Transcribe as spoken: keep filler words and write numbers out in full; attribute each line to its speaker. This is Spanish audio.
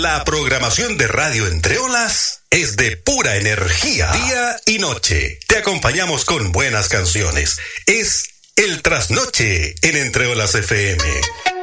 Speaker 1: La programación de Radio Entre Olas es de pura energía, día y noche. Te acompañamos con buenas canciones. Es El Trasnoche en Entre Olas F M.